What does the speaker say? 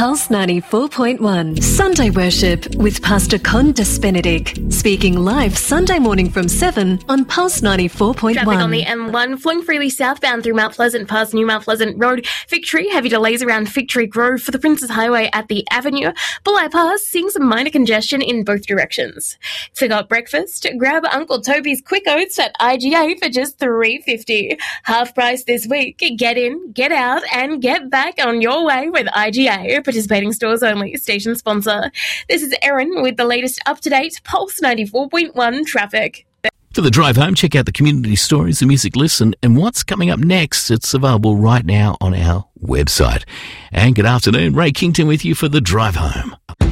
Pulse 94.1 Sunday Worship with Pastor Condas Benedict, speaking live Sunday morning from 7 on Pulse 94.1. Traffic on the M1 flowing freely southbound through Mount Pleasant past New Mount Pleasant Road. Victory, heavy delays around Victory Grove for the Princes Highway at the Avenue. Bulleye Pass, seeing some minor congestion in both directions. Forgot breakfast? Grab Uncle Toby's Quick Oats at IGA for just $3.50. Half price this week. Get in, get out, and get back on your way with IGA. Participating stores only. Station sponsor. This is Erin with the latest up-to-date Pulse 94.1 traffic. For the drive home, check out the community stories, the music list, and what's coming up next. It's available right now on our website. And good afternoon, Ray Kington with you for the drive home.